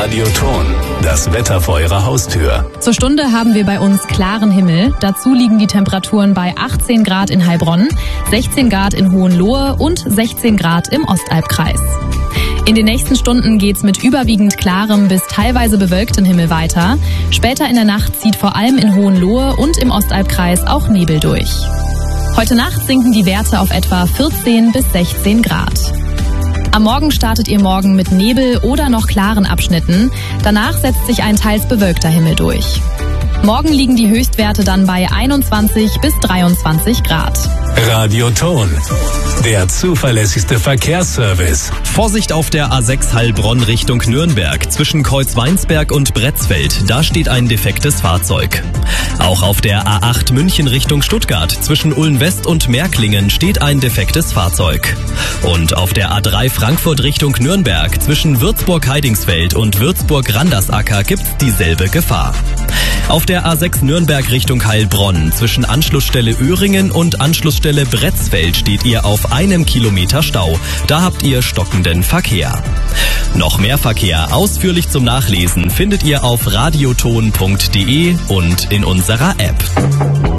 Radioton, das Wetter vor Ihrer Haustür. Zur Stunde haben wir bei uns klaren Himmel. Dazu liegen die Temperaturen bei 18 Grad in Heilbronn, 16 Grad in Hohenlohe und 16 Grad im Ostalbkreis. In den nächsten Stunden geht's mit überwiegend klarem bis teilweise bewölktem Himmel weiter. Später in der Nacht zieht vor allem in Hohenlohe und im Ostalbkreis auch Nebel durch. Heute Nacht sinken die Werte auf etwa 14 bis 16 Grad. Am Morgen startet Ihr Morgen mit Nebel oder noch klaren Abschnitten. Danach setzt sich ein teils bewölkter Himmel durch. Morgen liegen die Höchstwerte dann bei 21 bis 23 Grad. Radioton, der zuverlässigste Verkehrsservice. Vorsicht auf der A6 Heilbronn Richtung Nürnberg. Zwischen Kreuzweinsberg und Bretzfeld. Da steht ein defektes Fahrzeug. Auch auf der A8 München Richtung Stuttgart. Zwischen Ulm-West und Märklingen steht ein defektes Fahrzeug. Und auf der A3 Frankfurt Richtung Nürnberg. Zwischen Würzburg-Heidingsfeld und Würzburg-Randersacker gibt's dieselbe Gefahr. Auf der A6 Nürnberg Richtung Heilbronn. Zwischen Anschlussstelle Öhringen und Anschlussstelle Bretzfeld steht ihr auf 1 Kilometer Stau. Da habt ihr stockenden Verkehr. Noch mehr Verkehr ausführlich zum Nachlesen findet ihr auf radioton.de und in unserer App.